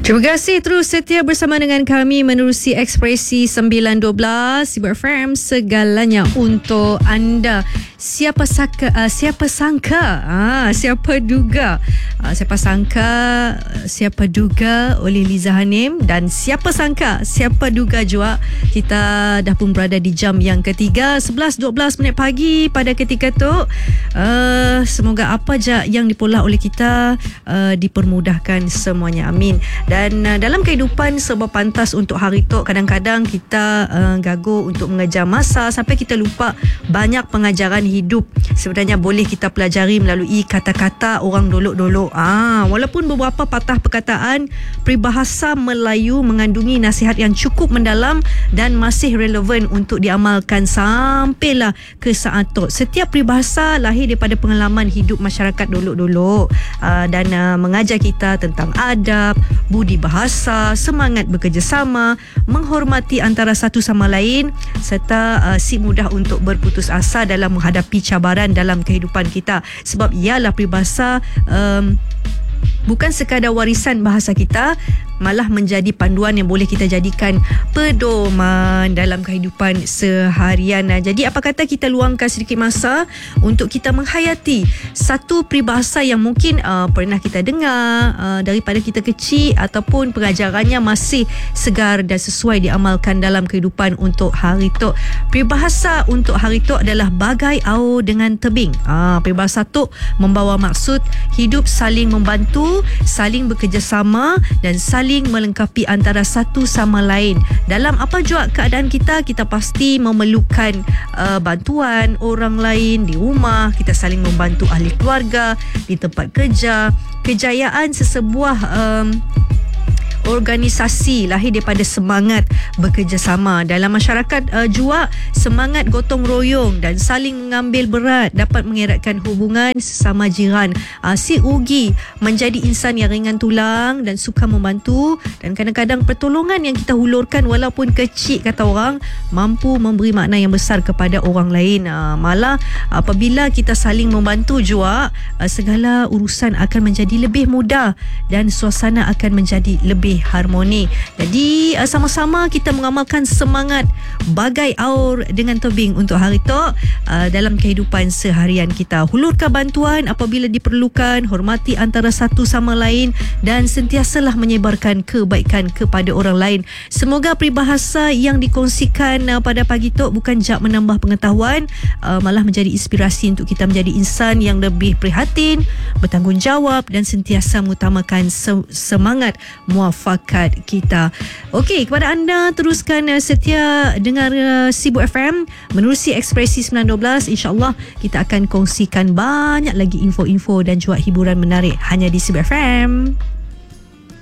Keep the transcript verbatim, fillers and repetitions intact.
Terima kasih terus setia bersama dengan kami menerusi Ekspresi sembilan dua belas Sibu F M, segalanya untuk anda. Siapa sangka, uh, siapa sangka, ah, siapa duga, uh, siapa sangka, siapa duga oleh Liza Hanim, dan siapa sangka, siapa duga juga kita dah pun berada di jam yang ketiga, sebelas dua belas minit pagi pada ketika tu. Uh, semoga apa je yang dipolah oleh kita uh, dipermudahkan semuanya, amin. Dan uh, dalam kehidupan serba pantas untuk hari tu, kadang-kadang kita uh, gagal untuk mengejar masa sampai kita lupa banyak pengajaran hidup sebenarnya boleh kita pelajari melalui kata-kata orang dolok-dolok. Ah, walaupun beberapa patah perkataan peribahasa Melayu mengandungi nasihat yang cukup mendalam dan masih relevan untuk diamalkan sampailah ke saat tu. Setiap peribahasa lahir daripada pengalaman hidup masyarakat dolok-dolok uh, dan uh, mengajar kita tentang adab, budi bahasa, semangat bekerjasama, menghormati antara satu sama lain, serta uh, si mudah untuk berputus asa dalam menghadapi cabaran dalam kehidupan kita. Sebab ialah peribahasa um, bukan sekadar warisan bahasa kita, malah menjadi panduan yang boleh kita jadikan pedoman dalam kehidupan seharian. Jadi apa kata kita luangkan sedikit masa untuk kita menghayati satu peribahasa yang mungkin uh, pernah kita dengar uh, daripada kita kecil, ataupun pengajarannya masih segar dan sesuai diamalkan dalam kehidupan untuk hari tu. Peribahasa untuk hari tu adalah bagai aur dengan tebing. Ah, peribahasa tu membawa maksud hidup saling membantu, saling bekerjasama dan saling melengkapi antara satu sama lain. Dalam apa jua keadaan kita, kita pasti memerlukan uh, bantuan orang lain di rumah, kita saling membantu ahli keluarga, di tempat kerja. Kejayaan sesebuah um, organisasi lahir daripada semangat bekerjasama. Dalam masyarakat uh, jua, semangat gotong royong dan saling mengambil berat dapat mengeratkan hubungan sesama jiran. Uh, si Ugi menjadi insan yang ringan tulang dan suka membantu, dan kadang-kadang pertolongan yang kita hulurkan walaupun kecil kata orang, mampu memberi makna yang besar kepada orang lain. Uh, malah apabila kita saling membantu jua, uh, segala urusan akan menjadi lebih mudah dan suasana akan menjadi lebih harmoni. Jadi uh, sama-sama kita mengamalkan semangat bagai aur dengan tebing untuk hari tu uh, dalam kehidupan seharian kita. Hulurkan bantuan apabila diperlukan, hormati antara satu sama lain, dan sentiasalah menyebarkan kebaikan kepada orang lain. Semoga peribahasa yang dikongsikan uh, pada pagi tu bukan jak menambah pengetahuan, uh, malah menjadi inspirasi untuk kita menjadi insan yang lebih prihatin, bertanggungjawab dan sentiasa mengutamakan se- semangat muafakat kita. Okey, kepada anda teruskan uh, setia dengar uh, Sibu F M menerusi Ekspresi sembilan dua belas. InsyaAllah kita akan kongsikan banyak lagi info-info dan juga hiburan menarik hanya di Sibu F M.